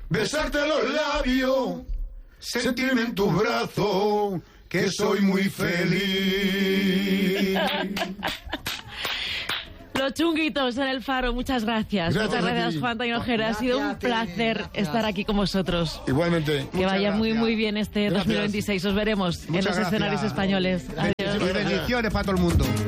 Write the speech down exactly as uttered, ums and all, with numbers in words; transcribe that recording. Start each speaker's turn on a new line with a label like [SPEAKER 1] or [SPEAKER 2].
[SPEAKER 1] besarte los labios, sentirme en tus brazos, que soy muy feliz.
[SPEAKER 2] Los Chunguitos en el Faro, muchas gracias.
[SPEAKER 1] Gracias
[SPEAKER 2] muchas gracias, Juan Tañojera. Ha sido un placer
[SPEAKER 3] gracias.
[SPEAKER 2] estar aquí con vosotros.
[SPEAKER 1] Igualmente.
[SPEAKER 2] Que vaya muy,
[SPEAKER 3] gracias.
[SPEAKER 2] muy bien este
[SPEAKER 1] Gracias.
[SPEAKER 2] dos mil veintiséis. Os veremos
[SPEAKER 3] Muchas
[SPEAKER 2] en los escenarios
[SPEAKER 3] gracias.
[SPEAKER 2] españoles. Adiós.
[SPEAKER 3] Y bendiciones para todo el mundo.